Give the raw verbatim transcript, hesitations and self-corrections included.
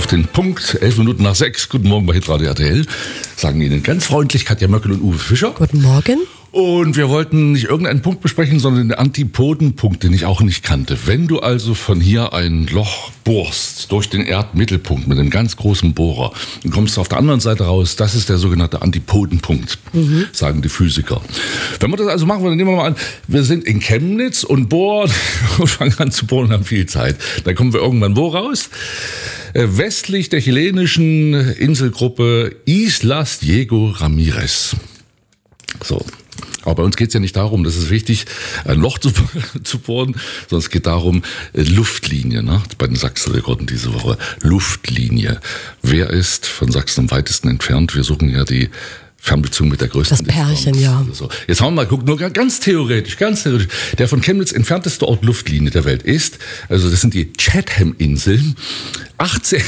den Punkt, elf Minuten nach sechs. Guten Morgen bei Hitradio R T L. Sagen Ihnen ganz freundlich Katja Möckel und Uwe Fischer. Guten Morgen. Und wir wollten nicht irgendeinen Punkt besprechen, sondern den Antipodenpunkt, den ich auch nicht kannte. Wenn du also von hier ein Loch bohrst, durch den Erdmittelpunkt mit einem ganz großen Bohrer, dann kommst du auf der anderen Seite raus, das ist der sogenannte Antipodenpunkt, mhm. sagen die Physiker. Wenn wir das also machen, dann nehmen wir mal an, wir sind in Chemnitz und bohren und fangen an zu bohren und haben viel Zeit. Dann kommen wir irgendwann wo raus? Westlich der chilenischen Inselgruppe Islas Diego Ramirez. So. Aber bei uns geht es ja nicht darum, das ist wichtig, ein Loch zu, zu bohren, sondern es geht darum, Luftlinie, ne? Bei den Sachsen-Rekorden diese Woche. Luftlinie. Wer ist von Sachsen am weitesten entfernt? Wir suchen ja die Fernbeziehung mit der größten Das Pärchen, Distanz. ja. So. Jetzt haben wir mal geguckt, nur ganz theoretisch, ganz theoretisch. Der von Chemnitz entfernteste Ort Luftlinie der Welt ist, also das sind die Chatham-Inseln, achtzehn